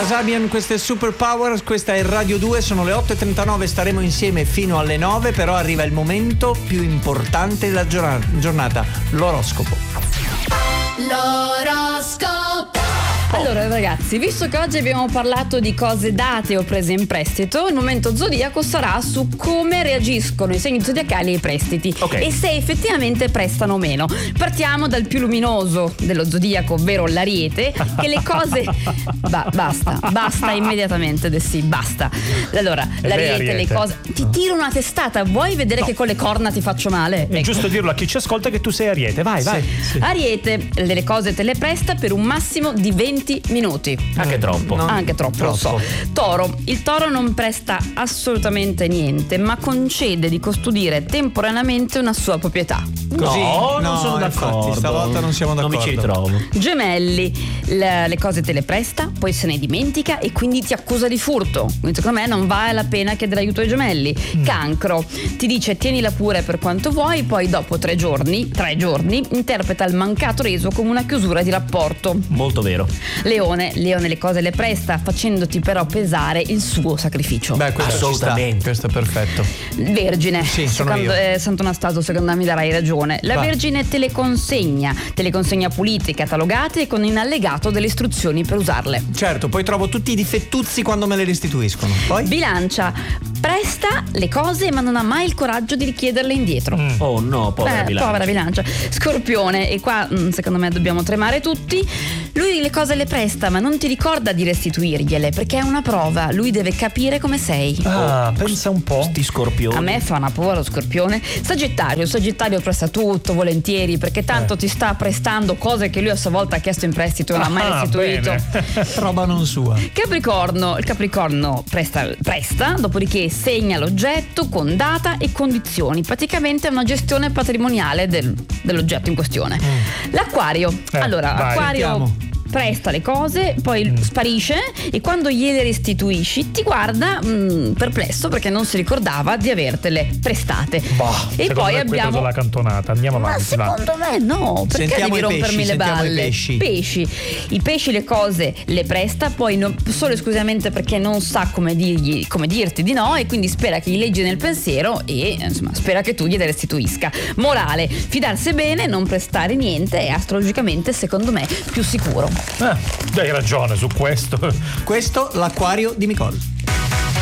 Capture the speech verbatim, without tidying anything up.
Kasabian, questa è Superpower, questa è Radio due, sono le otto e trentanove, staremo insieme fino alle nove, però arriva il momento più importante della giornata, l'oroscopo. L'oroscopo. Allora ragazzi, visto che oggi abbiamo parlato di cose date o prese in prestito, il momento zodiaco sarà su come reagiscono i segni zodiacali ai prestiti, okay, e se effettivamente prestano o meno. Partiamo dal più luminoso dello zodiaco, ovvero l'Ariete, che le cose ba- basta, basta immediatamente, De sì, basta. Allora, E l'Ariete, lei, le Ariete? cose, ti tiro una testata, vuoi vedere No. che con le corna ti faccio male? È Ecco. giusto dirlo a chi ci ascolta che tu sei Ariete, vai, vai. Sì. Ariete, le cose te le presta per un massimo di venti minuti. Anche troppo. No. Anche troppo, lo so. Toro, il Toro non presta assolutamente niente, ma concede di custodire temporaneamente una sua proprietà. Così? No, non No, sono infatti, d'accordo. stavolta non siamo d'accordo. Non mi ci ritrovo. Gemelli, le, le cose te le presta, poi se ne dimentica e quindi ti accusa di furto. Quindi secondo me non vale la pena chiedere aiuto ai gemelli. Mm. Cancro, ti dice tienila pure per quanto vuoi, poi dopo tre giorni, tre giorni, interpreta il mancato reso come una chiusura di rapporto. Molto vero. Leone, Leone le cose le presta, facendoti però pesare il suo sacrificio. Beh, questo Assolutamente. ci sta, questo è perfetto. Vergine, Sì, sono secondo, io. eh, Santo Anastaso, secondo me mi darai ragione. La Vai. Vergine te le consegna, te le consegna pulite, catalogate e con in allegato delle istruzioni per usarle. Certo, poi trovo tutti i difettuzzi quando me le restituiscono. Poi? Bilancia, presta le cose ma non ha mai il coraggio di richiederle indietro. Oh no, povera Eh, bilancia. povera bilancia. Scorpione, e qua mm, secondo me dobbiamo tremare tutti. Lui le cose le presta ma non ti ricorda di restituirgliele perché è una prova, lui deve capire come sei. Ah, pensa un po'. Sti scorpioni. A me fa una paura lo Scorpione. Sagittario, Sagittario presta tutto volentieri perché tanto ti sta prestando cose che lui a sua volta ha chiesto in prestito e non ha mai Ah, restituito. bene. Roba non sua. Capricorno, il Capricorno presta, presta, dopodiché segna l'oggetto con data e condizioni. Praticamente è una gestione patrimoniale del- dell'oggetto in questione. L'Acquario, Eh, allora, vai, Acquario sentiamo. presta le cose, poi sparisce e quando gliele restituisci ti guarda mh, perplesso perché non si ricordava di avertele prestate. Bah, e secondo poi me qui ha abbiamo preso la cantonata. Andiamo ma avanti, va. secondo me no, perché Sentiamo devi i rompermi pesci, le sentiamo i balle? pesci. Pesci. I pesci le cose le presta, poi non- solo esclusivamente perché non sa come, dirgli, come dirti di no e quindi spera che gli leggi nel pensiero e insomma spera che tu gliele restituisca. Morale, fidarsi bene, non prestare niente è astrologicamente secondo me più sicuro. Eh, hai ragione su questo. Questo l'Acquario di Nicole.